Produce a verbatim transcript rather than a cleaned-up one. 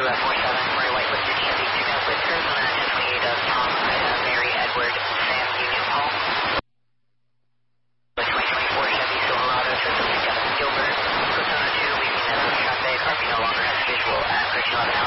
two F four seven, Murray White listed Chevy pickup with cruise on ten twenty-eight of Tom, Ida, Mary, Edward, Sam, Union, Paul. The twenty twenty-four Chevy Silverado system, Kevin Gilbert, Persona two, leaving out of traffic, R P no longer has visual at thirteen eleven.